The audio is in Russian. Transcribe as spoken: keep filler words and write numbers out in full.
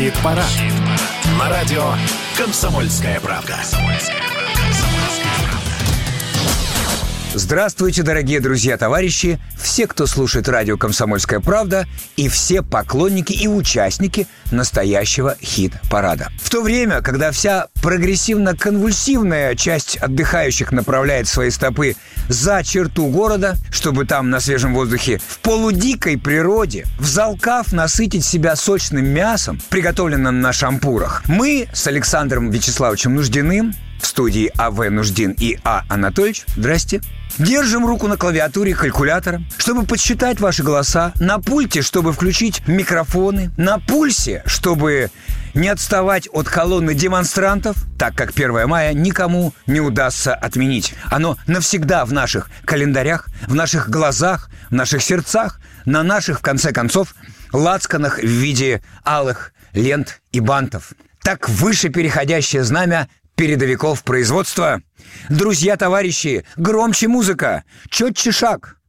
Хит-парад. На радио «Комсомольская правда». Здравствуйте, дорогие друзья, товарищи, все, кто слушает радио «Комсомольская правда», и все поклонники и участники настоящего хит-парада. В то время, когда вся прогрессивно-конвульсивная часть отдыхающих направляет свои стопы за черту города, чтобы там на свежем воздухе, в полудикой природе, взалкав насытить себя сочным мясом, приготовленным на шампурах, мы с Александром Вячеславовичем Нуждиным в студии А В Нуждин и А Анатольевич, здрасте, держим руку на клавиатуре калькулятора, чтобы подсчитать ваши голоса, на пульте, чтобы включить микрофоны, на пульсе, чтобы не отставать от колонны демонстрантов, так как первое мая никому не удастся отменить. Оно навсегда в наших календарях, в наших глазах, в наших сердцах, на наших, в конце концов, лацканах в виде алых лент и бантов. Так выше переходящее знамя передовиков производства. Друзья, товарищи, громче музыка, четче шаг.